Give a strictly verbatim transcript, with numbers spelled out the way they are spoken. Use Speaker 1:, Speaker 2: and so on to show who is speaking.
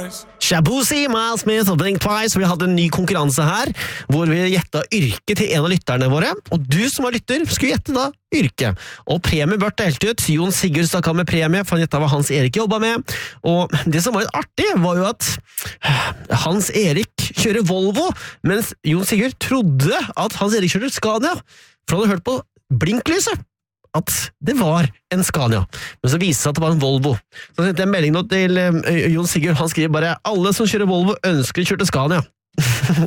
Speaker 1: Shabuzi, Miles Smith og Blink Twice. Vi hadde en ny konkurranse her, hvor vi gjettet yrke til en av lytterne våre. Og du som var lytter skulle gjette da yrke. Og premie ble delt ut. Jon Sigurd stakk av med premie, for dette var Hans Erik jobbet med. Og det som var litt artig var jo at Hans Erik kjører Volvo, mens Jon Sigurd trodde at Hans Erik kjørte Scania, for han hadde hørt på blinklyset at det var en Scania, men så viste det seg at det var en Volvo. Så sendte jeg en melding nå til uh, Jon Sigurd. Han skriver bare: alle som kjører Volvo ønsker å kjøre til Scania.